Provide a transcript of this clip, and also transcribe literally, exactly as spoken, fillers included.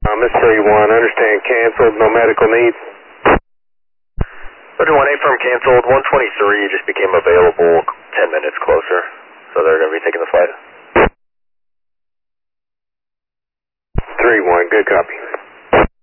Um, this three one, understand canceled, no medical needs. Roger one, A firm canceled, one twenty-three just became available ten minutes closer, so they're going to be taking the flight. three one, good copy.